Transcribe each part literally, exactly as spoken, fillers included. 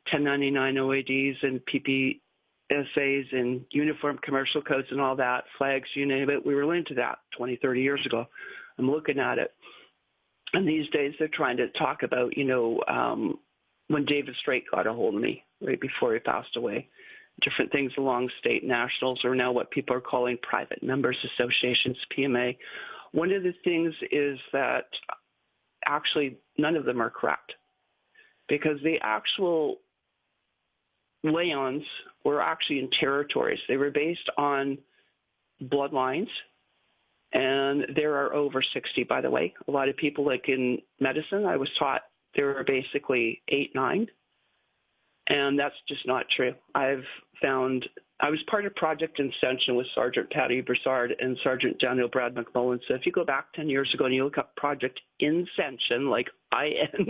ten ninety-nine O A Ds and P P S As and uniform commercial codes and all that, flags, you name it. We were into that twenty, thirty years ago. I'm looking at it. And these days they're trying to talk about, you know, um, when David Straight got a hold of me right before he passed away, different things along state nationals, or now what people are calling private members associations, P M A. One of the things is that actually none of them are correct, because the actual lands were actually in territories. They were based on bloodlines, and there are over sixty, by the way. A lot of people, like in medicine, I was taught there were basically eight, nine, and that's just not true. I've found, I was part of Project Ascension with Sergeant Patty Broussard and Sergeant Daniel Brad McMullen. So if you go back ten years ago and you look up Project Ascension, like I N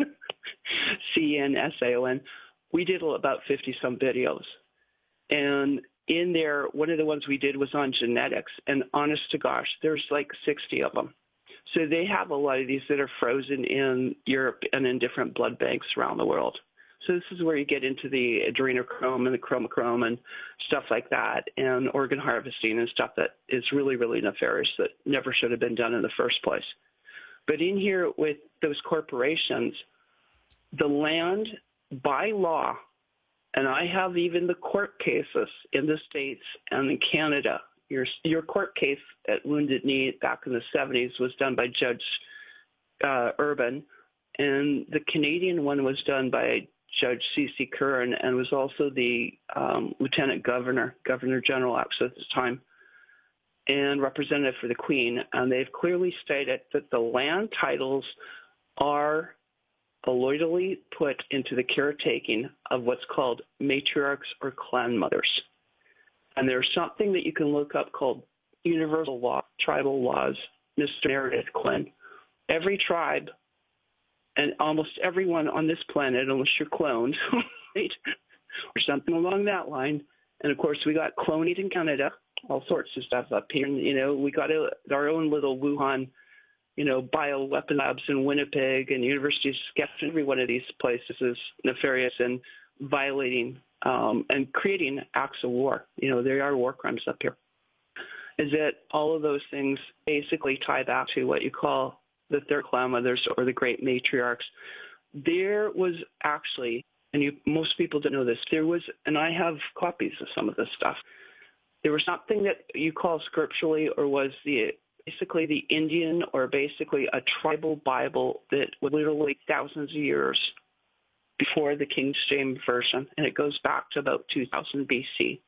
C N S A O N, we did about fifty-some videos. And in there, one of the ones we did was on genetics. And honest to gosh, there's like sixty of them. So they have a lot of these that are frozen in Europe and in different blood banks around the world. So this is where you get into the adrenochrome and the chromochrome and stuff like that, and organ harvesting and stuff that is really, really nefarious, that never should have been done in the first place. But in here with those corporations, the land by law, and I have even the court cases in the States and in Canada. Your, your court case at Wounded Knee back in the seventies was done by Judge uh, Urban, and the Canadian one was done by Judge C C Curran, and was also the um, Lieutenant Governor, Governor General actually at this time, and representative for the Queen. And they've clearly stated that the land titles are alloyedly put into the caretaking of what's called matriarchs or clan mothers. And there's something that you can look up called universal law, tribal laws, Mister Meredith Quinn. Every tribe and almost everyone on this planet, unless you're cloned, right, or something along that line. And of course, we got cloning in Canada, all sorts of stuff up here. And, you know, we got a, our own little Wuhan, you know, bioweapon labs in Winnipeg and University of Saskatchewan. Every one of these places is nefarious and violating um, and creating acts of war. You know, there are war crimes up here. Is that all of those things basically tie back to what you call the third clan mothers or the great matriarchs. There was actually, and you, most people don't know this, there was, and I have copies of some of this stuff, there was something that you call scripturally, or was the basically the Indian, or basically a tribal Bible that was literally thousands of years before the King James Version, and it goes back to about two thousand B C.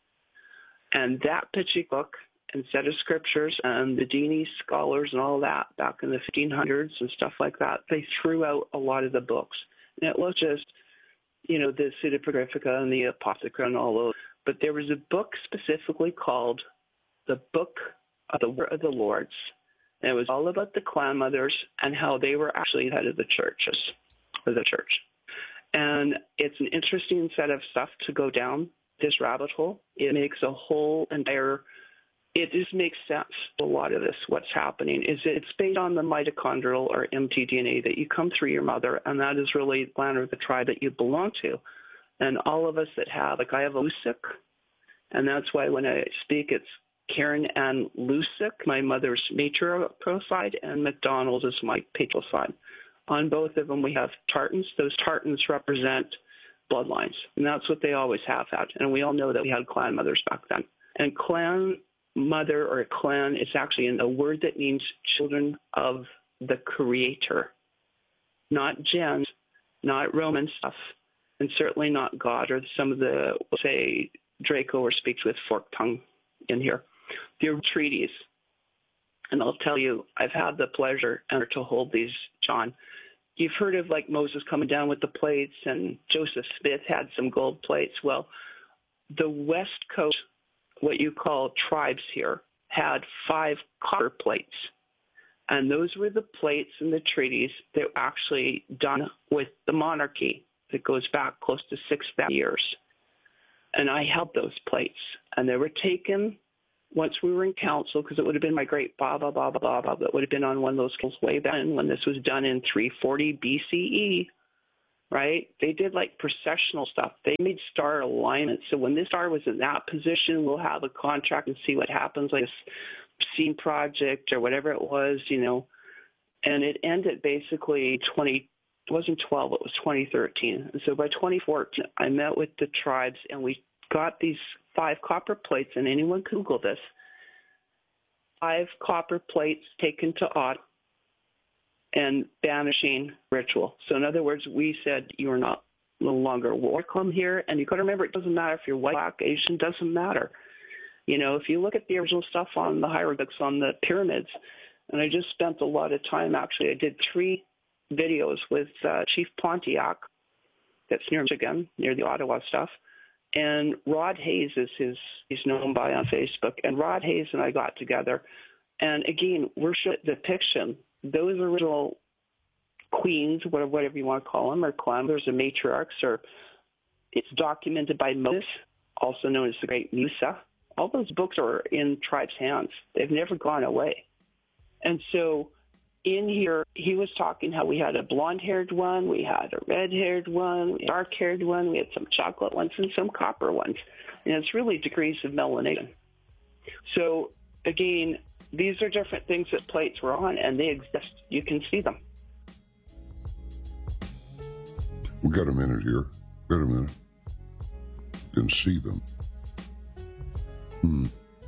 And that particular book and set of scriptures, and the Dini scholars and all that back in the fifteen hundreds and stuff like that, they threw out a lot of the books. And it was just, you know, the Pseudepigraphica and the Apocrypha and all those. But there was a book specifically called the Book of the Word of the Lords. And it was all about the clan mothers and how they were actually head of the churches, of the church. And it's an interesting set of stuff to go down this rabbit hole. It makes a whole entire, it just makes sense. A lot of this, what's happening, is it's based on the mitochondrial or M T D N A that you come through your mother, and that is really the clan or the tribe that you belong to. And all of us that have, like I have a Lusick, and that's why when I speak, it's Karen Ann Lusick, my mother's matriarchal side, and McDonald is my patriarchal side. On both of them, we have tartans. Those tartans represent bloodlines, and that's what they always have had. And we all know that we had clan mothers back then. And clan mother or clan is actually a word that means children of the Creator, not gens, not Roman stuff, and certainly not God or some of the, say, Draco or speaks with forked tongue in here. They're treaties. And I'll tell you, I've had the pleasure to hold these, John. You've heard of like Moses coming down with the plates, and Joseph Smith had some gold plates. Well, the West Coast, what you call tribes here, had five copper plates. And those were the plates and the treaties that were actually done with the monarchy that goes back close to six thousand years. And I held those plates, and they were taken once we were in council, because it would have been my great Baba Baba Baba that would have been on one of those kills way back when this was done in three forty B C E. right? They did like processional stuff. They made star alignment. So when this star was in that position, we'll have a contract and see what happens, like a scene project or whatever it was, you know. And it ended basically twenty, it wasn't twelve, it was twenty thirteen. And so by twenty fourteen, I met with the tribes and we got these five copper plates, and anyone can Google this, five copper plates taken to Ottawa and banishing ritual. So in other words, we said you are not no longer welcome here. And you got to remember, it doesn't matter if you're white, black, Asian, doesn't matter. You know, if you look at the original stuff on the hieroglyphs on the pyramids, and I just spent a lot of time, actually, I did three videos with uh, Chief Pontiac, that's near Michigan, near the Ottawa stuff. And Rod Hayes is his, he's known by on Facebook. And Rod Hayes and I got together. And again, worship depiction, those original queens, whatever you want to call them, or climbers or matriarchs, or it's documented by Moses, also known as the Great Musa. All those books are in tribes' hands. They've never gone away. And so in here, he was talking how we had a blonde-haired one, we had a red-haired one, a dark-haired one, we had some chocolate ones, and some copper ones. And it's really degrees of melanation. So, again, these are different things that plates were on, and they exist. You can see them. We got a minute here. Got a minute. You can see them. Hmm.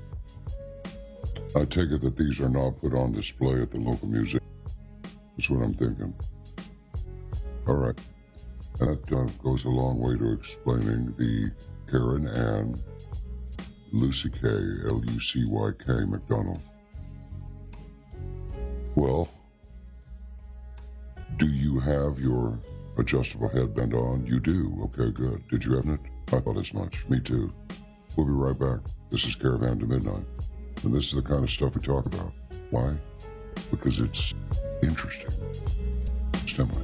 I take it that these are not put on display at the local museum. That's what I'm thinking. All right. That uh, goes a long way to explaining the Karen Ann Lucy K, L U C Y K McDonald. Well, do you have your adjustable headband on? You do. Okay, good. Did you have it? I thought as much. Me too. We'll be right back. This is Caravan to Midnight. And this is the kind of stuff we talk about. Why? Because it's interesting. Simply.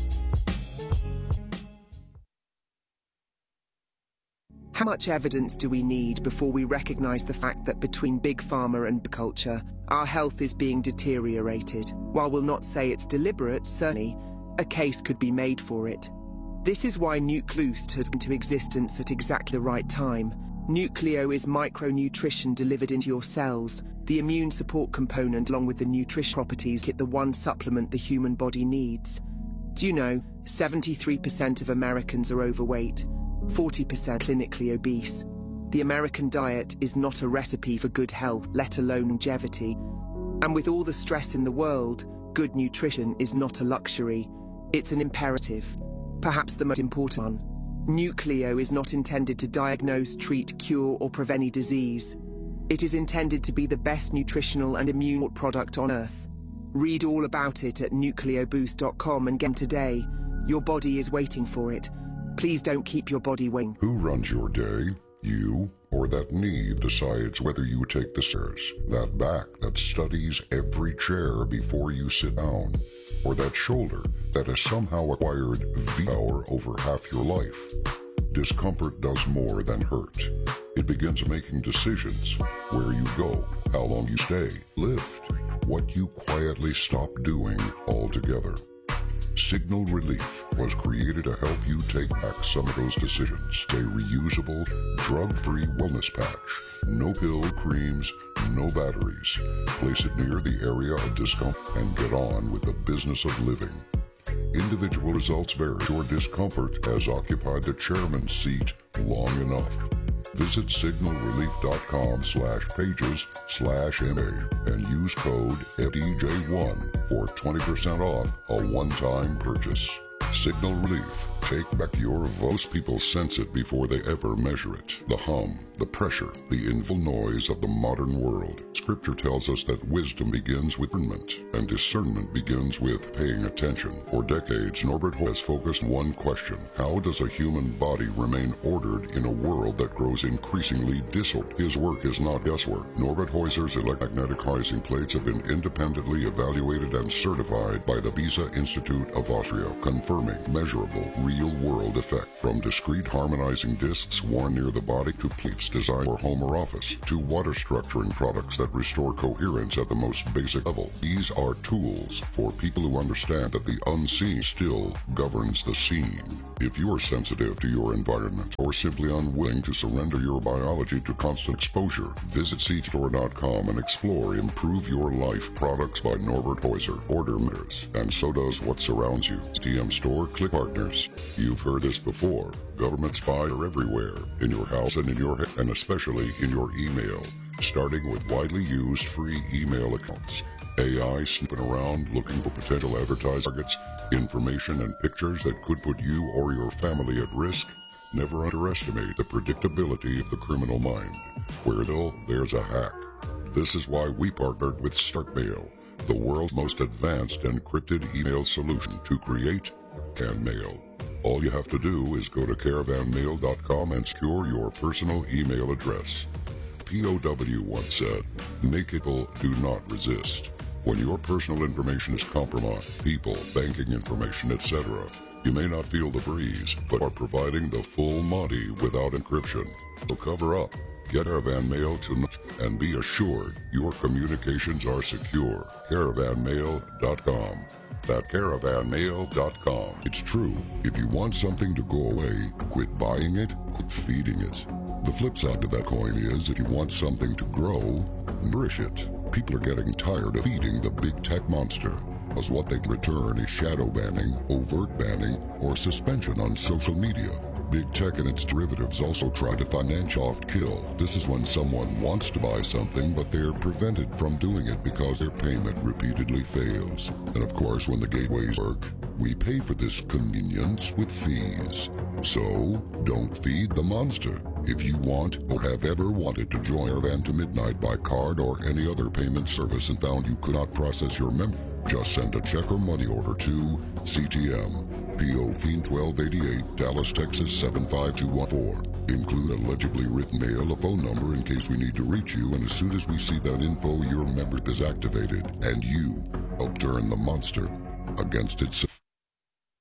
How much evidence do we need before we recognize the fact that between Big Pharma and culture, our health is being deteriorated? While we'll not say it's deliberate, certainly, a case could be made for it. This is why Nucloost has come into existence at exactly the right time. Nucleo is micronutrition delivered into your cells, the immune support component along with the nutrition properties get the one supplement the human body needs. Do you know, seventy-three percent of Americans are overweight, forty percent clinically obese. The American diet is not a recipe for good health, let alone longevity. And with all the stress in the world, good nutrition is not a luxury, it's an imperative. Perhaps the most important one. Nucleo is not intended to diagnose, treat, cure, or prevent any disease. It is intended to be the best nutritional and immune product on Earth. Read all about it at nucleo boost dot com and get it today. Your body is waiting for it. Please don't keep your body waiting. Who runs your day? You or that knee decides whether you take the stairs? That back that studies every chair before you sit down? Or that shoulder that has somehow acquired V-power over half your life? Discomfort does more than hurt. It begins making decisions. Where you go, how long you stay, lift, what you quietly stop doing altogether. Signal Relief was created to help you take back some of those decisions. A reusable, drug-free wellness patch. No pill, creams, no batteries. Place it near the area of discomfort and get on with the business of living. Individual results vary. Your discomfort has occupied the chairman's seat long enough. Visit signal relief dot com slash pages slash M A and use code F D J one for twenty percent off a one-time purchase. Signal Relief. Take back your voice. Most people sense it before they ever measure it. The hum, the pressure, the invisible noise of the modern world. Scripture tells us that wisdom begins with discernment, and discernment begins with paying attention. For decades, Norbert has focused on one question. How does a human body remain ordered in a world that grows increasingly disordered? His work is not guesswork. Norbert Heuser's electromagnetic rising plates have been independently evaluated and certified by the Pisa Institute of Austria, confirming measurable, real-world effect. From discrete harmonizing discs worn near the body to plates designed for home or office, to water structuring products that restore coherence at the most basic level. These are tools for people who understand that the unseen still governs the scene. If you are sensitive to your environment or simply unwilling to surrender your biology to constant exposure, visit C T store dot com and explore Improve Your Life products by Norbert Heuser. Order matters, and so does what surrounds you. T M Store Click Partners. You've heard this before. Government spy are everywhere, in your house and in your head, and especially in your email, starting with widely used free email accounts. A I snooping around looking for potential advertising targets, information and pictures that could put you or your family at risk. Never underestimate the predictability of the criminal mind. Where though, there's a hack. This is why we partnered with StartMail, the world's most advanced encrypted email solution to create and mail. All you have to do is go to caravan mail dot com and secure your personal email address. P O W once said, "Make people do not resist." When your personal information is compromised, people, banking information, et cetera, you may not feel the breeze, but are providing the full Monty without encryption. So cover up, get Caravan Mail tonight, and be assured your communications are secure. caravan mail dot com. That caravan mail dot com. It's true, if you want something to go away, quit buying it, quit feeding it. The flip side to that coin is, if you want something to grow, nourish it. People are getting tired of feeding the big tech monster, as what they return is shadow banning, overt banning, or suspension on social media. Big tech and its derivatives also try to financial kill. This is when someone wants to buy something, but they're prevented from doing it because their payment repeatedly fails. And of course, when the gateways work, we pay for this convenience with fees. So, don't feed the monster. If you want or have ever wanted to join Caravan to Midnight by card or any other payment service and found you could not process your membership, just send a check or money order to C T M, P O Fiend twelve eighty-eight, Dallas, Texas seven five two one four. Include a legibly written mail, a phone number in case we need to reach you, and as soon as we see that info, your membership is activated, and you help turn the monster against itself.